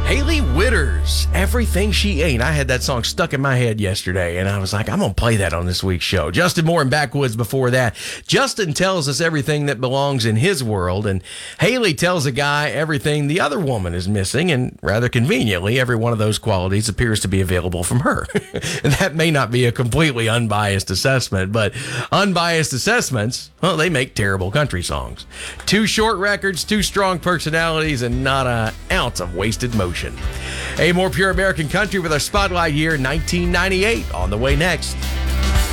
Hailey Whitters, Everything She Ain't. I had that song stuck in my head yesterday, and I was like, I'm going to play that on this week's show. Justin Moore and Backwoods before that. Justin tells us everything that belongs in his world, and Hailey tells a guy everything the other woman is missing, and rather conveniently, every one of those qualities appears to be available from her. And that may not be a completely unbiased assessment, but unbiased assessments, well, they make terrible country songs. 2 short records, 2 strong personalities, and not an ounce of wasted motion. A more pure American country with our spotlight here, 1998, on the way next.